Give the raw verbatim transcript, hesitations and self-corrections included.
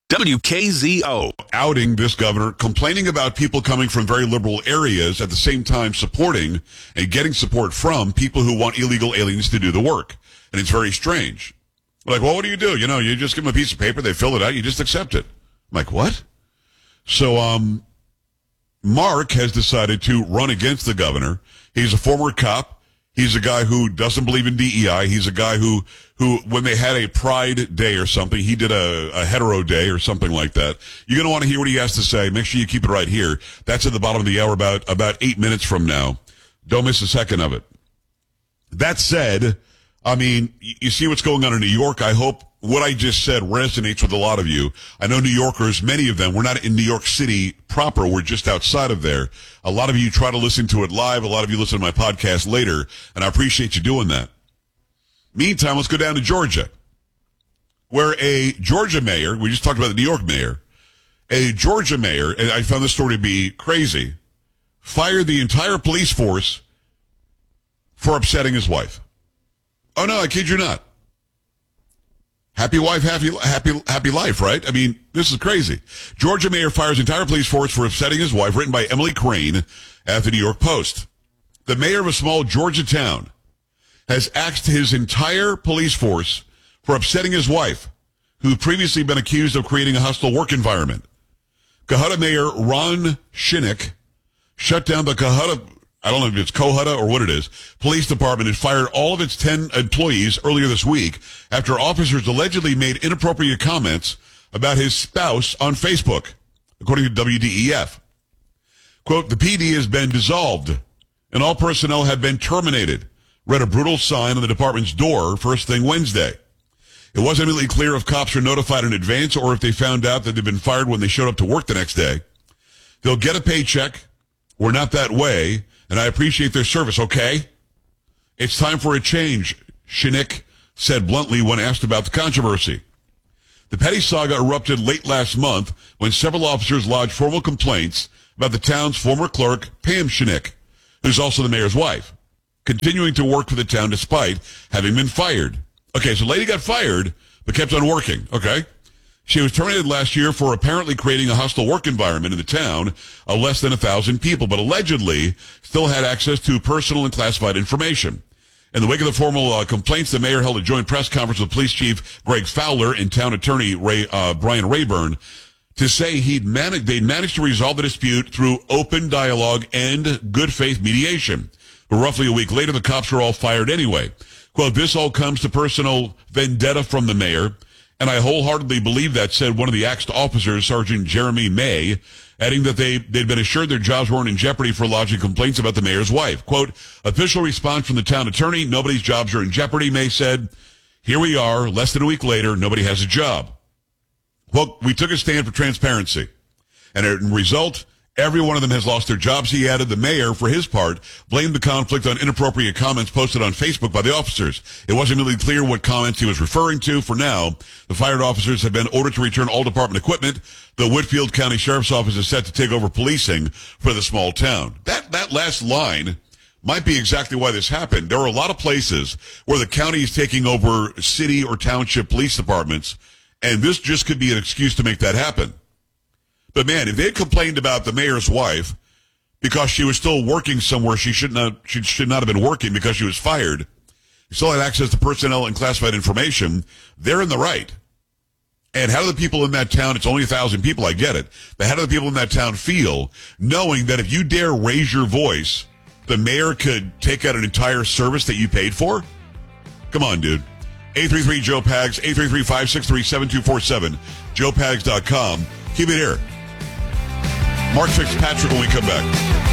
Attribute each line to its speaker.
Speaker 1: W K Z O.
Speaker 2: Outing this governor, complaining about people coming from very liberal areas, at the same time supporting and getting support from people who want illegal aliens to do the work. And it's very strange. Like, well, what do you do? You know, you just give them a piece of paper, they fill it out, you just accept it. I'm like, what? So, um, Mark has decided to run against the governor. He's a former cop. He's a guy who doesn't believe in D E I. He's a guy who, who, when they had a Pride Day or something, he did a, a hetero day or something like that. You're going to want to hear what he has to say. Make sure you keep it right here. That's at the bottom of the hour, about, about eight minutes from now. Don't miss a second of it. That said, I mean, you see what's going on in New York. I hope what I just said resonates with a lot of you. I know New Yorkers, many of them, we're not in New York City proper. We're just outside of there. A lot of you try to listen to it live. A lot of you listen to my podcast later, and I appreciate you doing that. Meantime, let's go down to Georgia, where a Georgia mayor, we just talked about the New York mayor, a Georgia mayor, and I found this story to be crazy, fired the entire police force for upsetting his wife. Oh, no, I kid you not. Happy wife, happy, happy, happy life, right? I mean, this is crazy. Georgia mayor fires entire police force for upsetting his wife, written by Emily Crane at the New York Post. The mayor of a small Georgia town has axed his entire police force for upsetting his wife, who had previously been accused of creating a hostile work environment. Cohutta Mayor Ron Shinnick shut down the Cohutta, I don't know if it's Cohutta or what it is, police department and fired all of its ten employees earlier this week after officers allegedly made inappropriate comments about his spouse on Facebook, according to W D E F. Quote, the P D has been dissolved and all personnel have been terminated, read a brutal sign on the department's door first thing Wednesday. It wasn't immediately clear if cops were notified in advance or if they found out that they'd been fired when they showed up to work the next day. They'll get a paycheck. We're not that way. And I appreciate their service, okay? It's time for a change, Shinnick said bluntly when asked about the controversy. The petty saga erupted late last month when several officers lodged formal complaints about the town's former clerk, Pam Shinnick, who's also the mayor's wife, continuing to work for the town despite having been fired. Okay, so lady got fired, but kept on working, okay? She was terminated last year for apparently creating a hostile work environment in the town of less than a thousand people, but allegedly still had access to personal and classified information. In the wake of the formal uh, complaints, the mayor held a joint press conference with police chief Greg Fowler and town attorney Ray, uh, Brian Rayburn to say he'd managed, they'd managed to resolve the dispute through open dialogue and good faith mediation. But roughly a week later, the cops were all fired anyway. Quote, this all comes to personal vendetta from the mayor. And I wholeheartedly believe that, said one of the axed officers, Sergeant Jeremy May, adding that they, they'd been assured their jobs weren't in jeopardy for lodging complaints about the mayor's wife. Quote, official response from the town attorney, nobody's jobs are in jeopardy, May said. Here we are, less than a week later, nobody has a job. Well, we took a stand for transparency. And as a result, every one of them has lost their jobs, he added. The mayor, for his part, blamed the conflict on inappropriate comments posted on Facebook by the officers. It wasn't really clear what comments he was referring to. For now, the fired officers have been ordered to return all department equipment. The Whitfield County Sheriff's Office is set to take over policing for the small town. That, that last line might be exactly why this happened. There are a lot of places where the county is taking over city or township police departments, and this just could be an excuse to make that happen. But man, if they had complained about the mayor's wife because she was still working somewhere she should not, she should not have been working because she was fired, still had access to personnel and classified information, they're in the right. And how do the people in that town, it's only a thousand people, I get it, but how do the people in that town feel knowing that if you dare raise your voice, the mayor could take out an entire service that you paid for? Come on, dude. eight three three Joe Pags, eight three three, five six three, seven two four seven, joe pags dot com. Keep it here. Mark Fitzpatrick when we come back.